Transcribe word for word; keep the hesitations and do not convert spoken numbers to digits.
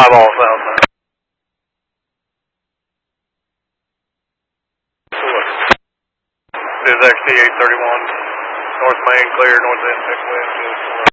five all southbound. This is X T eight thirty-one, North Main clear, north end, six wind, two four.